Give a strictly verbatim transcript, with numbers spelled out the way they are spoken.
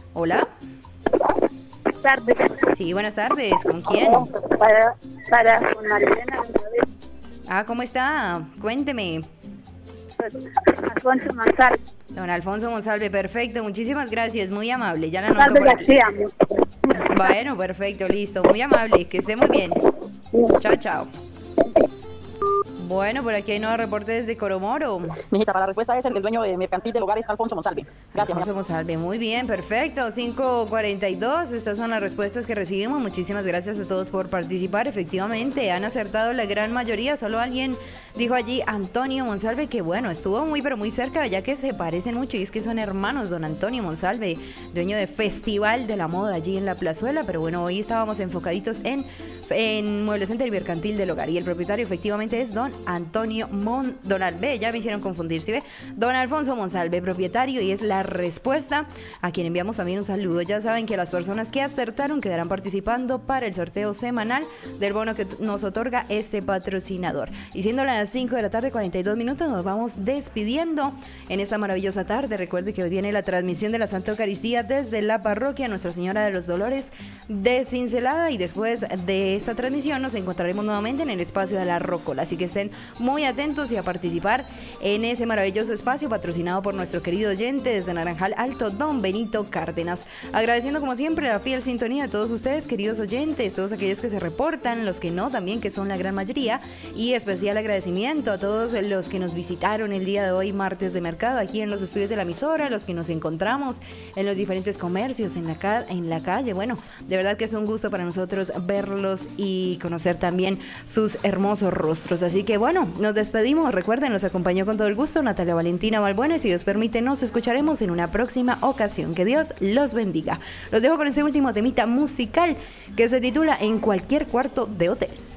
Hola. Buenas tardes. Sí, buenas tardes. ¿Con quién? Para, para con Marlena. Ah, ¿cómo está? Cuénteme. Alfonso Monsalve. Don Alfonso Monsalve, perfecto. Muchísimas gracias. Muy amable. Ya la anoto Monsalve por aquí. García. Bueno, perfecto, listo. Muy amable. Que esté muy bien. Chao, chao. Bueno, por aquí hay nuevo reporte desde Coromoro. Mijita, para la respuesta es el del dueño de mercantil del hogar es Alfonso Monsalve. Gracias. Alfonso Monsalve, muy bien, perfecto. cinco cuarenta y dos, estas son las respuestas que recibimos. Muchísimas gracias a todos por participar. Efectivamente, han acertado la gran mayoría. Solo alguien dijo allí, Antonio Monsalve, que bueno, estuvo muy pero muy cerca, ya que se parecen mucho y es que son hermanos. Don Antonio Monsalve, dueño de Festival de la Moda allí en La Plazuela, pero bueno, hoy estábamos enfocaditos en, en Muebles Center y Mercantil del Hogar y el propietario efectivamente es Don Antonio Mon, Don Alve, ya me hicieron confundir, ¿sí ve? Don Alfonso Monsalve, propietario, y es la respuesta a quien enviamos también un saludo. Ya saben que las personas que acertaron quedarán participando para el sorteo semanal del bono que nos otorga este patrocinador. Y siendo las cinco de la tarde, cuarenta y dos minutos, nos vamos despidiendo en esta maravillosa tarde. Recuerde que hoy viene la transmisión de la Santa Eucaristía desde la parroquia Nuestra Señora de los Dolores de Cincelada, y después de esta transmisión nos encontraremos nuevamente en el espacio de la Rócola, así que estén muy atentos y a participar en ese maravilloso espacio patrocinado por nuestro querido oyente desde Naranjal Alto, Don Benito Cárdenas. Agradeciendo como siempre la fiel sintonía de todos ustedes, queridos oyentes, todos aquellos que se reportan, los que no también, que son la gran mayoría, y especial agradecimiento a todos los que nos visitaron el día de hoy, martes de mercado, aquí en los estudios de la emisora, los que nos encontramos en los diferentes comercios, en la, ca en la calle. Bueno, de verdad que es un gusto para nosotros verlos y conocer también sus hermosos rostros. Así que bueno, nos despedimos. Recuerden, nos acompañó con todo el gusto Natalia Valentina Balbuena, y si Dios permite nos escucharemos en una próxima ocasión. Que Dios los bendiga. Los dejo con ese último temita musical que se titula En cualquier cuarto de hotel.